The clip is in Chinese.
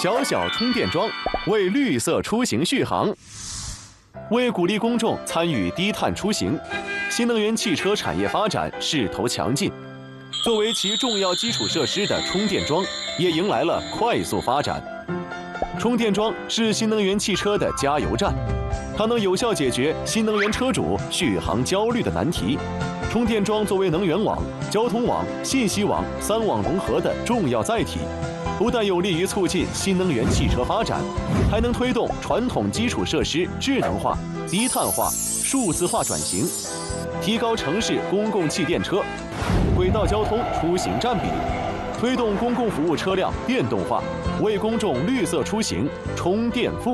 小小充电桩为绿色出行续航。为鼓励公众参与低碳出行，新能源汽车产业发展势头强劲。作为其重要基础设施的充电桩，也迎来了快速发展。充电桩是新能源汽车的加油站，它能有效解决新能源车主续航焦虑的难题。充电桩作为能源网、交通网、信息网3网融合的重要载体，不但有利于促进新能源汽车发展，还能推动传统基础设施智能化、低碳化、数字化转型，提高城市公共汽电车、轨道交通出行占比，推动公共服务车辆电动化，为公众绿色出行充电赋。